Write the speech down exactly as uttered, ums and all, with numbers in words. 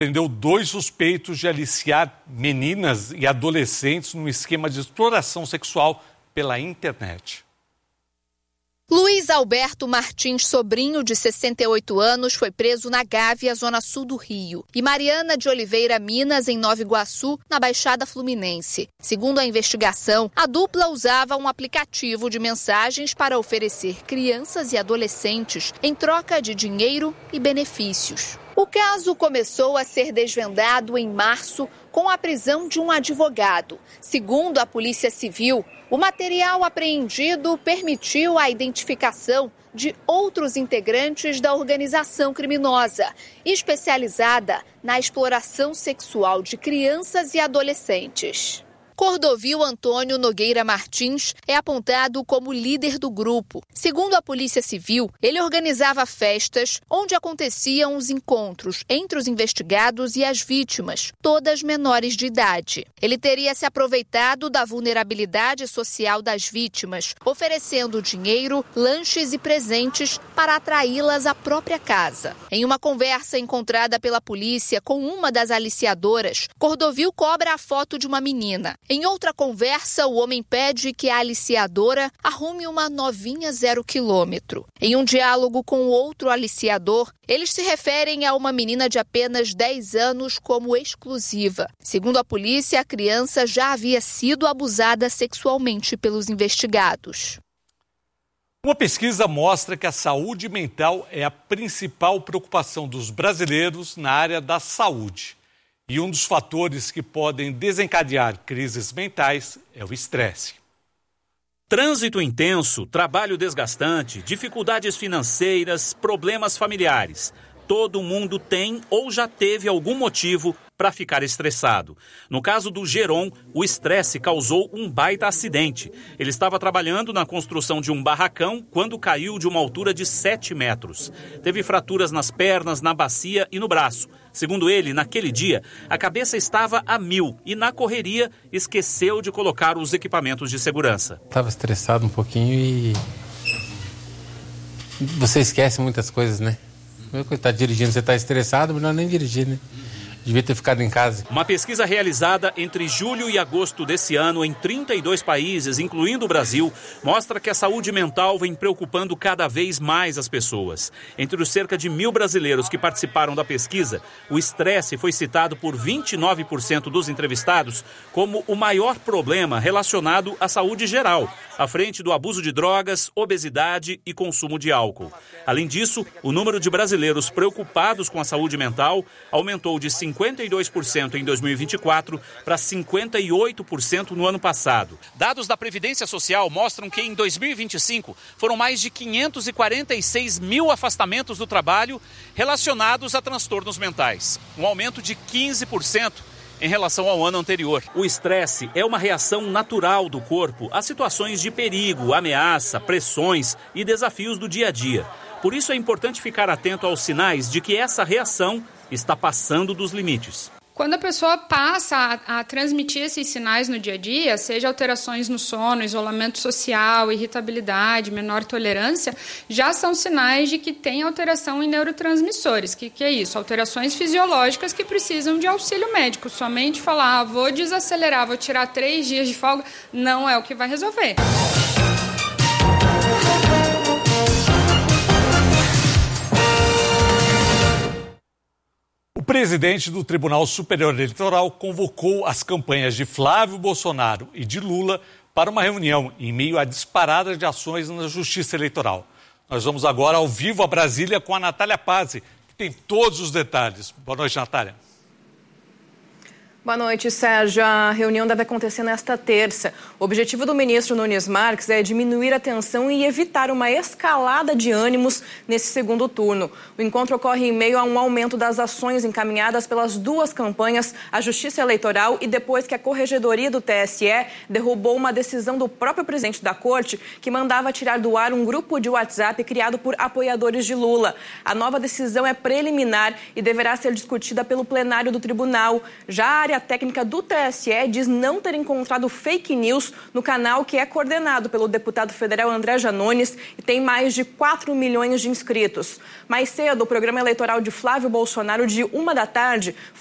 prendeu dois suspeitos de aliciar meninas e adolescentes num esquema de exploração sexual pela internet. Luiz Alberto Martins Sobrinho, de sessenta e oito anos, foi preso na Gávea, zona sul do Rio, e Mariana de Oliveira Minas, em Nova Iguaçu, na Baixada Fluminense. Segundo a investigação, a dupla usava um aplicativo de mensagens para oferecer crianças e adolescentes em troca de dinheiro e benefícios. O caso começou a ser desvendado em março com a prisão de um advogado. Segundo a Polícia Civil, o material apreendido permitiu a identificação de outros integrantes da organização criminosa, especializada na exploração sexual de crianças e adolescentes. Cordovil Antônio Nogueira Martins é apontado como líder do grupo. Segundo a Polícia Civil, ele organizava festas onde aconteciam os encontros entre os investigados e as vítimas, todas menores de idade. Ele teria se aproveitado da vulnerabilidade social das vítimas, oferecendo dinheiro, lanches e presentes para atraí-las à própria casa. Em uma conversa encontrada pela polícia com uma das aliciadoras, Cordovil cobra a foto de uma menina. Em outra conversa, o homem pede que a aliciadora arrume uma novinha zero quilômetro. Em um diálogo com outro aliciador, eles se referem a uma menina de apenas dez anos como exclusiva. Segundo a polícia, a criança já havia sido abusada sexualmente pelos investigados. Uma pesquisa mostra que a saúde mental é a principal preocupação dos brasileiros na área da saúde. E um dos fatores que podem desencadear crises mentais é o estresse. Trânsito intenso, trabalho desgastante, dificuldades financeiras, problemas familiares. Todo mundo tem ou já teve algum motivo para ficar estressado. No caso do Geron, o estresse causou um baita acidente. Ele estava trabalhando na construção de um barracão quando caiu de uma altura de sete metros. Teve fraturas nas pernas, na bacia e no braço. Segundo ele, naquele dia, a cabeça estava a mil e na correria esqueceu de colocar os equipamentos de segurança. Estava estressado um pouquinho e você esquece muitas coisas, né? Quando está dirigindo, você está estressado, melhor nem dirigir, né? Devia ter ficado em casa. Uma pesquisa realizada entre julho e agosto desse ano em trinta e dois países, incluindo o Brasil, mostra que a saúde mental vem preocupando cada vez mais as pessoas. Entre os cerca de mil brasileiros que participaram da pesquisa, o estresse foi citado por vinte e nove por cento dos entrevistados como o maior problema relacionado à saúde geral, à frente do abuso de drogas, obesidade e consumo de álcool. Além disso, o número de brasileiros preocupados com a saúde mental aumentou de cinquenta e dois por cento em dois mil e vinte e quatro para cinquenta e oito por cento no ano passado. Dados da Previdência Social mostram que em dois mil e vinte e cinco foram mais de quinhentos e quarenta e seis mil afastamentos do trabalho relacionados a transtornos mentais, um aumento de quinze por cento em relação ao ano anterior. O estresse é uma reação natural do corpo a situações de perigo, ameaça, pressões e desafios do dia a dia. Por isso é importante ficar atento aos sinais de que essa reação está passando dos limites. Quando a pessoa passa a, a transmitir esses sinais no dia a dia, seja alterações no sono, isolamento social, irritabilidade, menor tolerância, já são sinais de que tem alteração em neurotransmissores. O que, que é isso? Alterações fisiológicas que precisam de auxílio médico. Somente falar, ah, vou desacelerar, vou tirar três dias de folga, não é o que vai resolver. O presidente do Tribunal Superior Eleitoral convocou as campanhas de Flávio Bolsonaro e de Lula para uma reunião em meio à disparada de ações na Justiça Eleitoral. Nós vamos agora ao vivo a Brasília com a Natália Pazzi, que tem todos os detalhes. Boa noite, Natália. Boa noite, Sérgio. A reunião deve acontecer nesta terça. O objetivo do ministro Nunes Marques é diminuir a tensão e evitar uma escalada de ânimos nesse segundo turno. O encontro ocorre em meio a um aumento das ações encaminhadas pelas duas campanhas, a Justiça Eleitoral e depois que a Corregedoria do T S E derrubou uma decisão do próprio presidente da Corte que mandava tirar do ar um grupo de WhatsApp criado por apoiadores de Lula. A nova decisão é preliminar e deverá ser discutida pelo plenário do tribunal. Já a área área técnica do T S E diz não ter encontrado fake news no canal que é coordenado pelo deputado federal André Janones e tem mais de quatro milhões de inscritos. Mais cedo, o programa eleitoral de Flávio Bolsonaro, de uma da tarde,